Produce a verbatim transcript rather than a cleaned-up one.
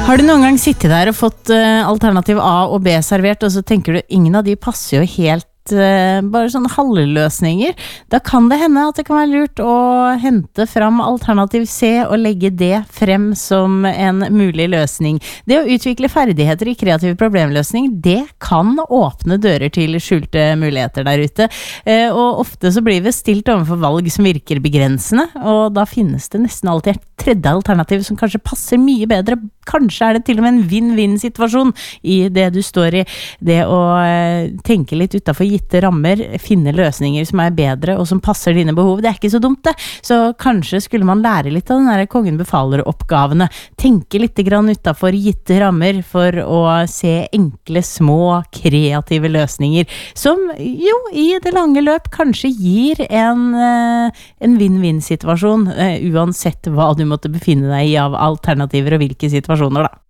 Har du noen gang sittet der og fått uh, alternativ A og B servert, og så tenker du, ingen av de passer jo helt uh, bare sånne halvløsninger? Da kan det hende at det kan være lurt å hente fram alternativ C og legge det frem som en mulig løsning. Det å utvikle ferdigheter i kreativ problemløsning, det kan åpne dører til skjulte muligheter der ute. Uh, og ofte så blir vi stilt overfor valg som virker begrensende, og da finnes det nesten alltid et tredje alternativ som kanskje passer mye bedre. Kanskje er det til og med en vinn-vinn-situasjon i det du står i. Det å tenke litt utenfor gitte rammer, finne løsninger som er bedre og som passer dine behov, det er ikke så dumt det. Så kanskje skulle man lære litt av den der kongen befaler-oppgavene. Tenke litt grann utenfor gitte rammer for å se enkle, små, kreative løsninger som jo i det lange løp kanskje gir en, en vinn-vinn-situasjon, uansett hva du måtte befinne deg i av alternativer og hvilke situasjoner da.